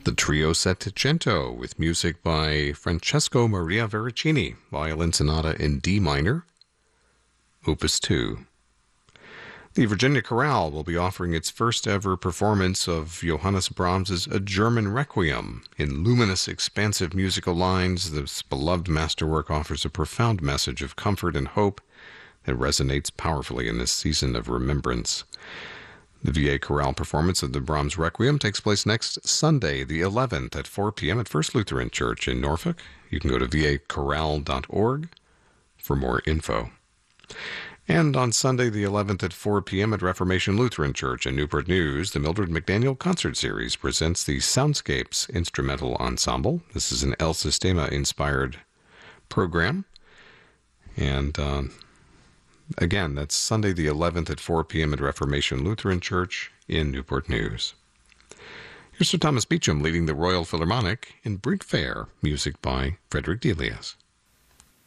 The Trio Settecento with music by Francesco Maria Veracini, Violin Sonata in D minor, Opus 2. The Virginia Chorale will be offering its first ever performance of Johannes Brahms's A German Requiem. In luminous, expansive musical lines, this beloved masterwork offers a profound message of comfort and hope that resonates powerfully in this season of remembrance. The VA Chorale performance of the Brahms Requiem takes place next Sunday, the 11th at 4 p.m. at First Lutheran Church in Norfolk. You can go to vachorale.org for more info. And on Sunday, the 11th at 4 p.m. at Reformation Lutheran Church in Newport News, the Mildred McDaniel Concert Series presents the Soundscapes Instrumental Ensemble. This is an El Sistema-inspired program. And again, that's Sunday the 11th at 4 p.m. at Reformation Lutheran Church in Newport News. Here's Sir Thomas Beecham leading the Royal Philharmonic in Brink Fair, music by Frederick Delius.